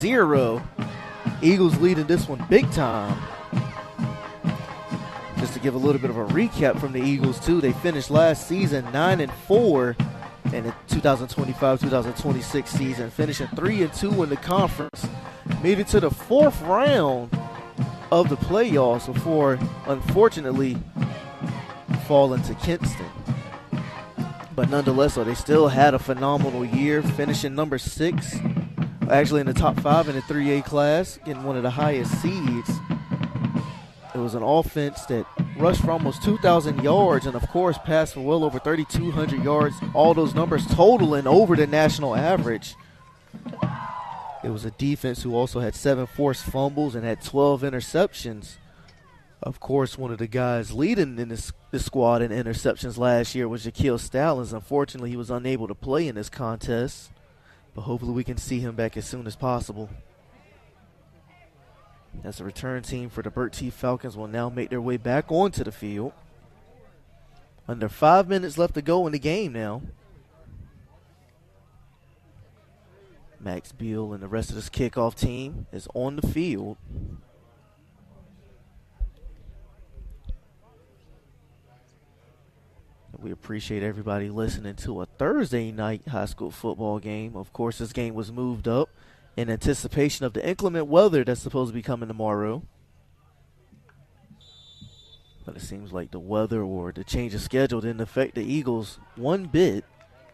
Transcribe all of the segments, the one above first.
0. Eagles leading this one big time. Just to give a little bit of a recap from the Eagles too, they finished last season 9-4 in the 2025-2026 season, finishing 3-2 in the conference. Made it to the 4th round of the playoffs before, unfortunately, falling to Kinston. But nonetheless, they still had a phenomenal year, finishing number 6, actually in the top 5 in the 3A class, getting one of the highest seeds. It was an offense that rushed for almost 2,000 yards and, of course, passed for well over 3,200 yards, all those numbers totaling over the national average. It was a defense who also had 7 forced fumbles and had 12 interceptions. Of course, one of the guys leading in this squad in interceptions last year was Jaquil Stallings. Unfortunately, he was unable to play in this contest, but hopefully we can see him back as soon as possible. As the return team for the Burt T. Falcons will now make their way back onto the field. Under 5 minutes left to go in the game now. Max Beal and the rest of this kickoff team is on the field. We appreciate everybody listening to a Thursday night high school football game. Of course, this game was moved up in anticipation of the inclement weather that's supposed to be coming tomorrow. But it seems like the weather or the change of schedule didn't affect the Eagles one bit.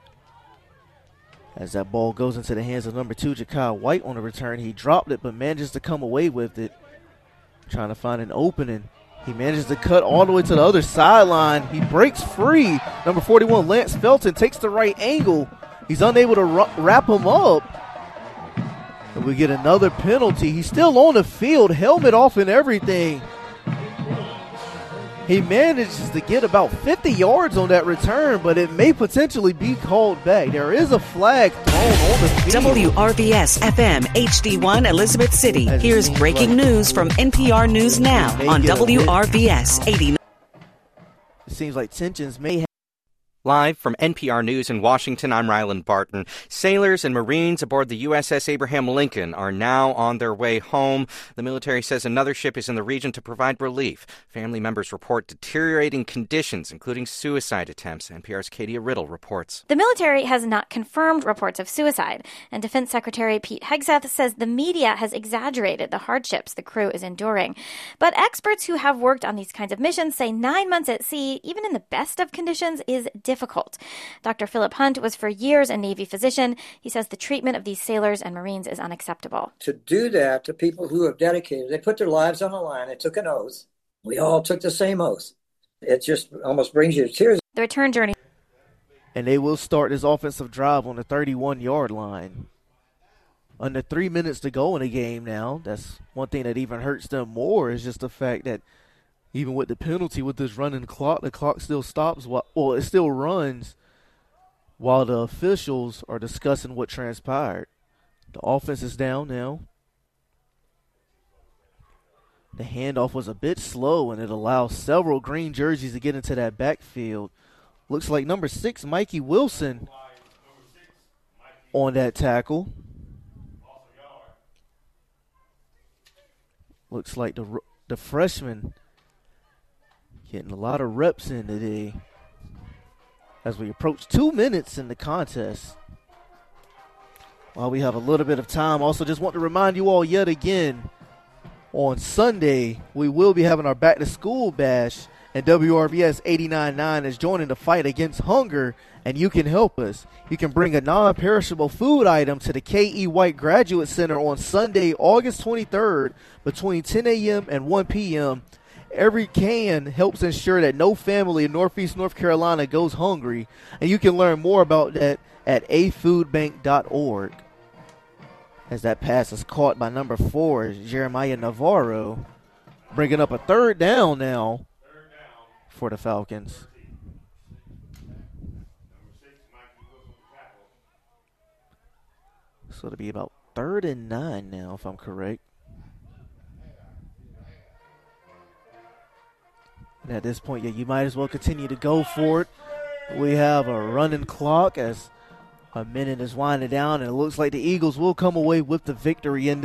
As that ball goes into the hands of number 2, Jakai White on the return. He dropped it but manages to come away with it. Trying to find an opening. He manages to cut all the way to the other sideline. He breaks free. Number 41, Lance Felton, takes the right angle. He's unable to wrap him up. And we get another penalty. He's still on the field, helmet off and everything. He manages to get about 50 yards on that return, but it may potentially be called back. There is a flag thrown on the field. WRVS FM HD1 Elizabeth City. Here's breaking news from NPR News Now on WRVS 89. It seems like tensions may have. Live from NPR News in Washington, I'm Ryland Barton. Sailors and Marines aboard the USS Abraham Lincoln are now on their way home. The military says another ship is in the region to provide relief. Family members report deteriorating conditions, including suicide attempts. NPR's Katia Riddle reports. The military has not confirmed reports of suicide, and Defense Secretary Pete Hegseth says the media has exaggerated the hardships the crew is enduring. But experts who have worked on these kinds of missions say 9 months at sea, even in the best of conditions, is difficult. Dr. Philip Hunt was for years a Navy physician. He says the treatment of these sailors and Marines is unacceptable. To do that to people who have dedicated, they put their lives on the line. They took an oath. We all took the same oath. It just almost brings you to tears. The return journey. And they will start this offensive drive on the 31-yard line. Under 3 minutes to go in the game now. That's one thing that even hurts them more is just the fact that even with the penalty, with this running clock, the clock still stops. It still runs while the officials are discussing what transpired. The offense is down now. The handoff was a bit slow, and it allows several green jerseys to get into that backfield. Looks like number 6, Mikey Wilson, on that tackle. Looks like the freshman getting a lot of reps in today as we approach 2 minutes in the contest. While we have a little bit of time, also just want to remind you all yet again, on Sunday, we will be having our back-to-school bash, and WRVS 89.9 is joining the fight against hunger, and you can help us. You can bring a non-perishable food item to the K.E. White Graduate Center on Sunday, August 23rd, between 10 a.m. and 1 p.m., Every can helps ensure that no family in Northeast North Carolina goes hungry, and you can learn more about that at afoodbank.org. As that pass is caught by number 4, Jeremiah Navarro, bringing up a third down now for the Falcons. So it'll be about 3rd and 9 now, if I'm correct. And at this point, you might as well continue to go for it. We have a running clock as A minute is winding down, and it looks like the Eagles will come away with the victory in